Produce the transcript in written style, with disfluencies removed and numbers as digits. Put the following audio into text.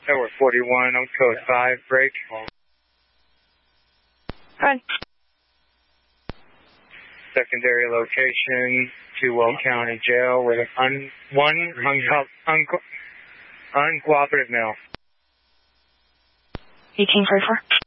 Tower 41, I'm code 5, break. Good. Secondary location to Will County Jail with one uncooperative male. 1844.